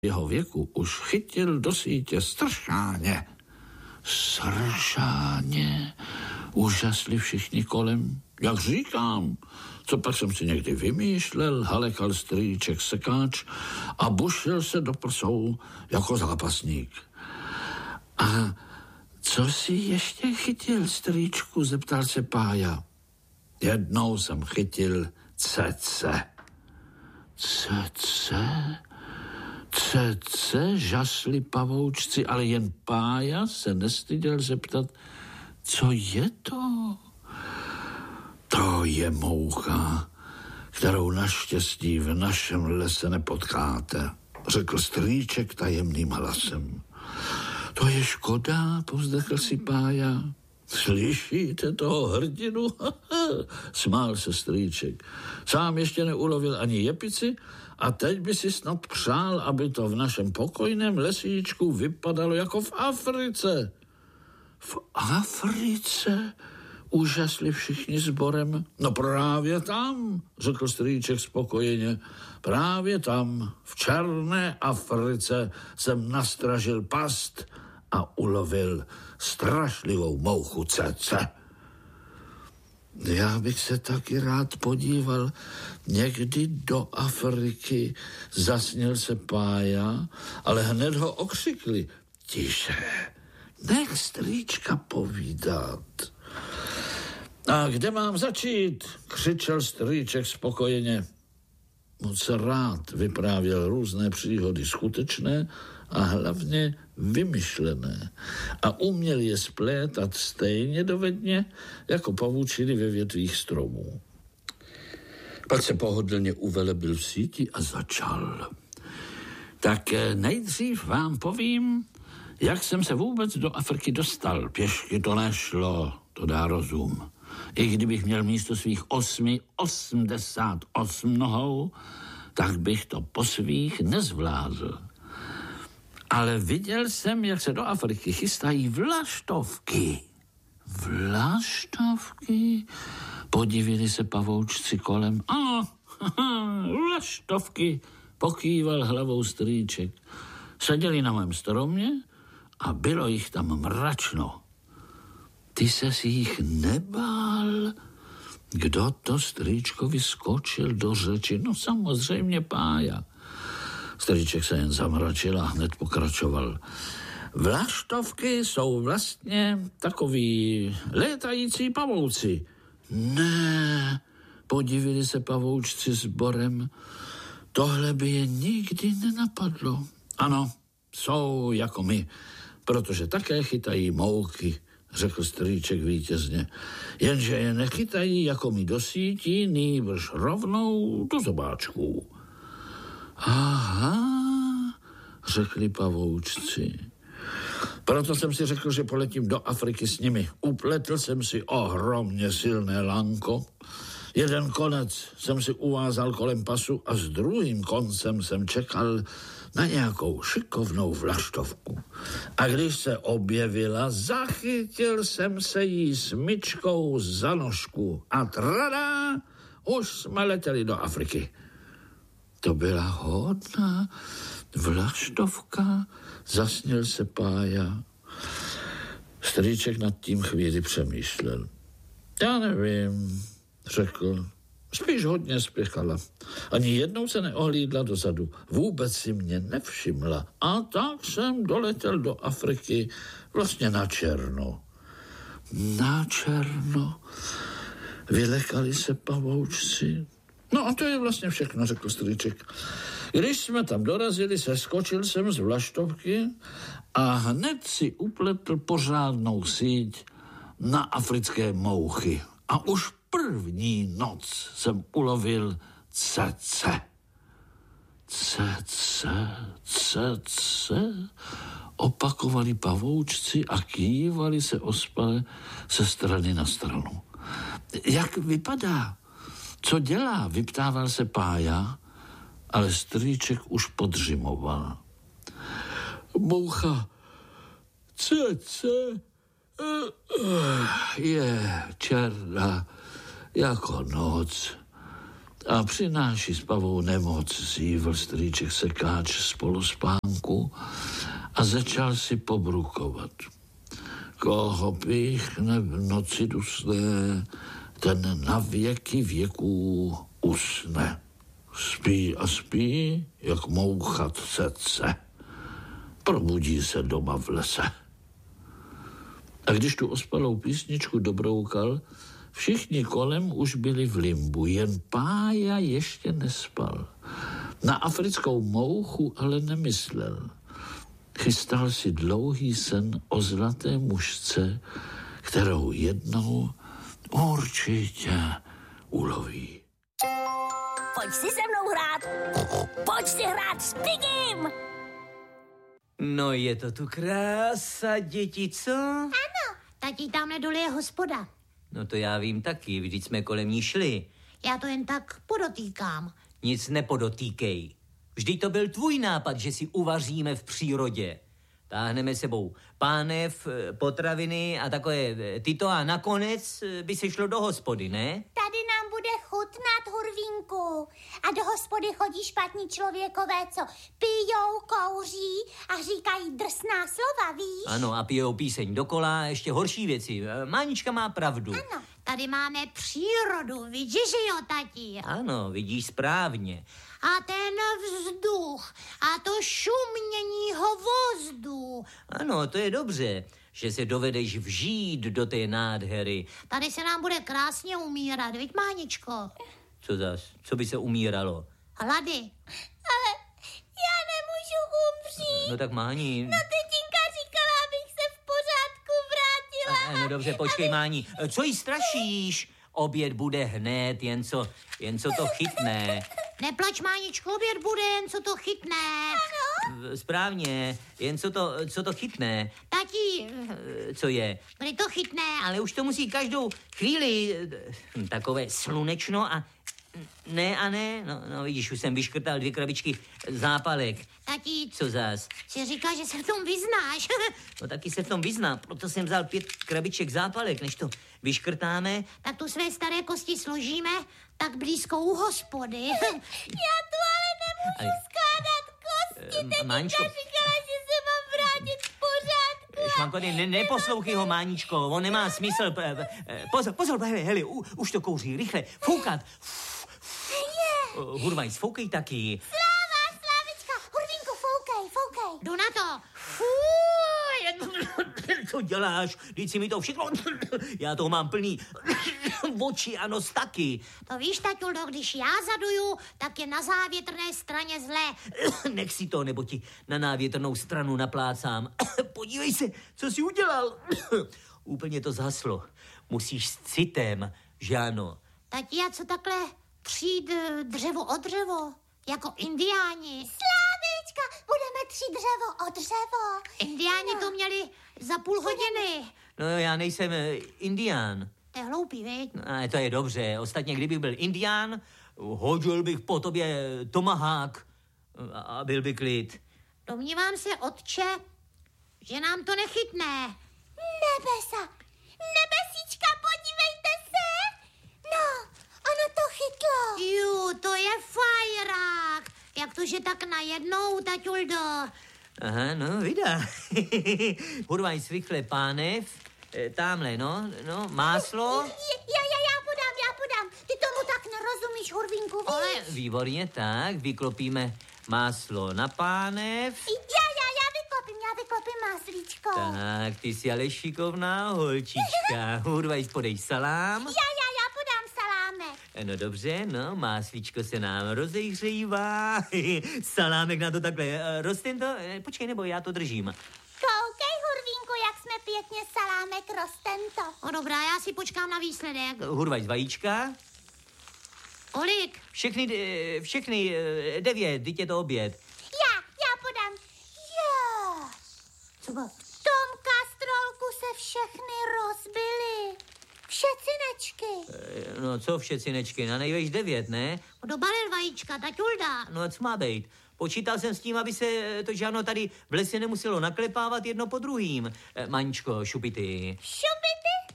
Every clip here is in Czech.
jeho věku už chytil do sítě stršáně. Sršáně, úžasli všichni kolem. Jak říkám, co pak jsem si někdy vymýšlel, halekal strýček sekáč a bušil se do prsou jako zápasník. A co si ještě chytil, strýčku, zeptal se Pája. Jednou jsem chytil cece. Cece? Cece, žasli pavoučci, ale jen Pája se nestyděl zeptat, co je to? To je moucha, kterou naštěstí v našem lese nepotkáte, řekl strýček tajemným hlasem. To je škoda, povzdechl si Pája. Slyšíte toho hrdinu? Smál se strýček. Sám ještě neulovil ani jepici a teď by si snad přál, aby to v našem pokojném lesíčku vypadalo jako v Africe. V Africe? Úžasli všichni sborem. No právě tam, řekl strýček spokojeně. Právě tam, v černé Africe, jsem nastražil past a ulovil strašlivou mouchu cece. Já bych se taky rád podíval někdy do Afriky, zasněl se Pája, ale hned ho okřikli. Tiše, nech strýčka povídat. A kde mám začít? Křičel strýček spokojeně. Moc rád vyprávěl různé příhody skutečné a hlavně vymyšlené. A uměl je splétat stejně dovedně, jako pavučiny ve větvích stromů. Pak se pohodlně uvelebil v síti a začal. Tak nejdřív vám povím, jak jsem se vůbec do Afriky dostal. Pěšky to nešlo, to dá rozum. I kdybych měl místo svých 88 nohou, tak bych to po svých nezvládl. Ale viděl jsem, jak se do Afriky chystají vlaštovky. Vlaštovky? Podivili se pavoučci kolem. Ano, vlaštovky, pokýval hlavou strýček. Seděli na mém stromě a bylo jich tam mračno. Ty ses jich nebál? Kdo to strýčkovi skočil do řeči? No samozřejmě Pája. Strýček se jen zamračil a hned pokračoval. Vlaštovky jsou vlastně takový létající pavouci. Ne, podivili se pavoučci sborem. Tohle by je nikdy nenapadlo. Ano, jsou jako my, protože také chytají mouchy, řekl strýček vítězně. Jenže je nechytají jako my do sítí, nýbrž rovnou do zobáčků. Aha, řekli pavoučci. Proto jsem si řekl, že poletím do Afriky s nimi. Upletl jsem si ohromně silné lanko. Jeden konec jsem si uvázal kolem pasu a s druhým koncem jsem čekal na nějakou šikovnou vlaštovku. A když se objevila, zachytil jsem se jí smyčkou za nožku a tradá, už jsme letěli do Afriky. To byla hodná vlaštovka, zasněl se Pája. Strýček nad tím chvíli přemýšlel. Já nevím, řekl. Spíš hodně spěchala. Ani jednou se neohlídla dozadu. Vůbec si mě nevšimla. A tak jsem doletěl do Afriky vlastně na černo. Na černo? Vylekali se pavoučci. No a to je vlastně všechno, řekl strýček. Když jsme tam dorazili, seskočil jsem z vlaštovky a hned si upletl pořádnou síť na africké mouchy. A už první noc jsem ulovil cece. Cece, opakovali pavoučci a kývali se ospale ze strany na stranu. Jak vypadá? Co dělá? Vyptával se Pája, ale strýček už podřimoval. Moucha cece je černá jako noc. a přináší spavou nemoc, zjívl strýček sekáč z polospánku a začal si pobrukovat. Koho píchne v noci dusné, ten na věky věků usne. Spí a spí, jak moucha tcece. Probudí se doma v lese. A když tu ospalou písničku dobroukal, všichni kolem už byli v limbu, jen Pája ještě nespal. Na africkou mouchu ale nemyslel. Chystal si dlouhý sen o zlaté mužce, kterou jednou určitě uloví. Pojď si se mnou hrát. Pojď si hrát s Pigim. No je to tu krása, děti, co? Ano, tatí tamhle dole je hospoda. No to já vím taky, vždyť jsme kolem ní šli. Já to jen tak podotýkám. Nic nepodotýkej. Vždyť to byl tvůj nápad, že si uvaříme v přírodě. Táhneme sebou pánev, potraviny a takové tyto a nakonec by se šlo do hospody, ne? Tady nám bude chutnat, Hurvínku. A do hospody chodí špatní člověkové, co pijou, kouří a říkají drsná slova, víš? Ano, a pijou píseň dokola, ještě horší věci. Mánička má pravdu. Ano, tady máme přírodu, vidíš, že jo, tati? Ano, vidíš správně. A ten vzduch a to šumění hovozdu. Ano, to je dobře, že se dovedeš vžít do té nádhery. Tady se nám bude krásně umírat, viď, Máničko? Co zas? Co by se umíralo? Hlady. Ale já nemůžu umřít. No tak Máni... No tetinka říkala, abych se v pořádku vrátila. No dobře, počkej, Máni. Co jí strašíš? Oběd bude hned, jen co to chytne. Neplač, Máničko, oběd bude, jen co to chytne. Ano. Správně, jen co to chytne. Tati. Co je? Kdy to chytne? Ale už to musí každou chvíli takové slunečno a ne a ne. No vidíš, už jsem vyškrtal 2 krabičky zápalek. Tati. Co zas? Si říká, že se v tom vyznáš. No taky se v tom vyznám, proto jsem vzal 5 krabiček zápalek, než to vyškrtáme. Tak tu své staré kosti složíme tak blízko u hospody. Já tu ale nemůžu skládat kosti. Teďka říkala, že se mám vrátit v pořádku. Šmanko, neposlouchej ho, Máničko, on nemá smysl. Pozor, hele, už to kouří, rychle, foukat. Hurvaj, foukej taky. Slávička, Hurvínku, foukej. Jdu na to. Co děláš? Vždyť si mi to všechno... Já toho mám plný oči a nos taky. To víš, taťuldo, když já zaduju, tak je na závětrné straně zlé. Nech si to, nebo ti na návětrnou stranu naplácám. Podívej se, co jsi udělal. Úplně to zhaslo. Musíš s citem, že ano? Tati, a co takhle třít dřevo o dřevo? Jako indiáni. Slávička, budeme třít dřevo o dřevo. Indiáni to měli za půl hodiny. No já nejsem indián. To je hloupý, viď? No, to je dobře. Ostatně, kdybych byl indián, hodil bych po tobě tomahák a byl by klid. Domnívám se, otče, že nám to nechytne. Nebesíčka, podívejte se. No, ono to chytlo. To je fajrák. Jak to, že tak najednou, taťuldo? Aha, no, vydá. Hurvaj, rychle pánev. Támhle, no, máslo. Já podám. Ty tomu tak nerozumíš, Hurvínku, víš? Ale výborně, tak, vyklopíme máslo na pánev. Já vyklopím máslíčko. Tak, ty jsi ale šikovná holčička. Hurvaj, podej salám. Já podám salámek. No dobře, no, máslíčko se nám rozehřívá. Salámek na to takhle. Rosten to? Počkej, nebo já to držím. Koukej, Hurvínku, jak jsme pěkně salámek roztento. O dobrá, já si počkám na výsledek. Hurvaj z vajíčka. Kolik? Všechny 9, teď je to oběd. Já podám. Jo. Co bylo? V tom kastrolku se všechny rozbily. Všetcinečky. No co všetcinečky, na nejvejš 9, ne? Dobalil vajíčka, taťulda. No a co má být? Počítal jsem s tím, aby se to žádno tady v lese nemuselo naklepávat jedno po druhým. Maničko, šupity. Šupity?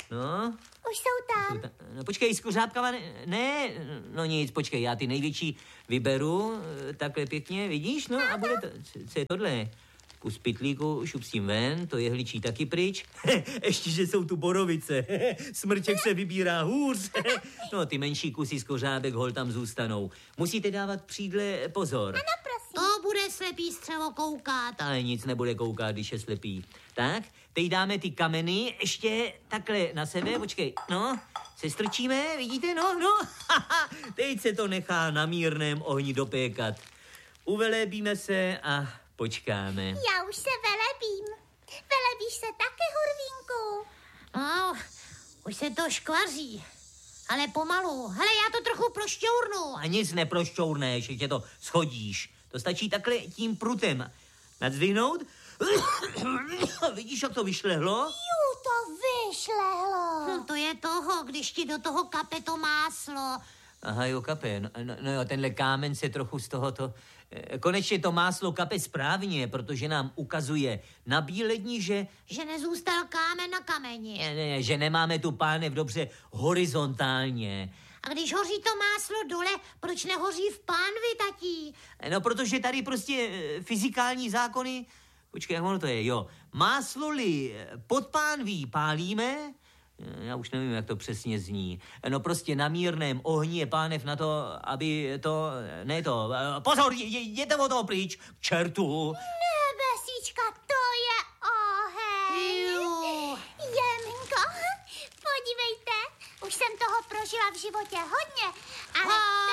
No? Už jsou tam. No počkej, s kuřápkama ne, no nic, počkej, já ty největší vyberu, takhle pěkně, vidíš, no a bude to, co je tohle? Kus pytlíku, šup s tím ven, to jehličí taky pryč. Ještě, že jsou tu borovice. Smrček se vybírá hůř. No, ty menší kusy z kořábek hol tam zůstanou. Musíte dávat při pozor. Ano, prosím. To bude slepý střevo koukat. Ale nic nebude koukat, když je slepý. Tak, teď dáme ty kameny ještě takhle na sebe, počkej, no, se strčíme, vidíte, no. Teď se to nechá na mírném ohni dopékat. Uvelébíme se a počkáme. Já už se velebím. Velebíš se taky, Hurvínku? No, už se to škvaří. Ale pomalu. Hele, já to trochu prošťournu. A nic neprošťourneš, ještě to schodíš. To stačí takhle tím prutem. Nadzvihnout. Vidíš, jak to vyšlehlo? Jú, to vyšlehlo. To je toho, když ti do toho kape to máslo. Aha, jo, kape. No jo, tenhle kámen se trochu z tohoto... Konečně to máslo kape správně, protože nám ukazuje na bíledni, že nezůstal kámen na kameni. Ne, že nemáme tu pánev dobře horizontálně. A když hoří to máslo dole, proč nehoří v pánvi, tatí? No, protože tady prostě fyzikální zákony... Počkej, jak ono to je, jo. Máslo-li pod pánví pálíme... Já už nevím, jak to přesně zní. No prostě na mírném ohni je pánev na to, aby to... Ne to... Pozor, jděte od toho pryč, k čertu. Nebesíčka, to je oheň. Jú. Jeminko, podívejte, už jsem toho prožila v životě hodně, ale...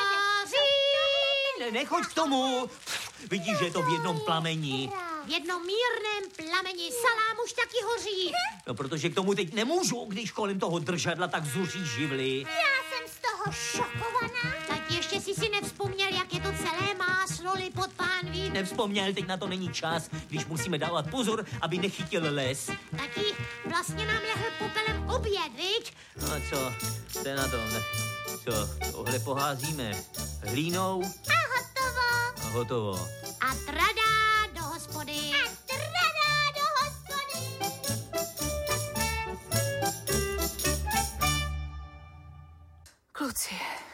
Nechoď k tomu. Vidíš, že je to v jednom plameni. V jednom mírném plameni salám už taky hoří. No, protože k tomu teď nemůžu, když kolem toho držadla tak zuří živly. Já jsem z toho šokovaná. Tati, ještě si nevzpomněl, jak je to celé máslo-li pod pánví. Nevzpomněl, teď na to není čas, když musíme dávat pozor, aby nechytil les. Tati, vlastně nám lehl popelem oběd, viď? No a co? To je na tom. Co? Tohle poházíme hlínou A hotovo. a hotovo. A tradá do hospody. A tradá do hospody. Kluci,